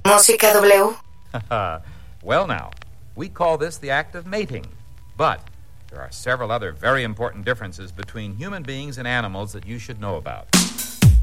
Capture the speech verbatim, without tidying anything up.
Música W. Well, now, we call this the act of mating. But there are several other very important differences between human beings and animals that you should know about.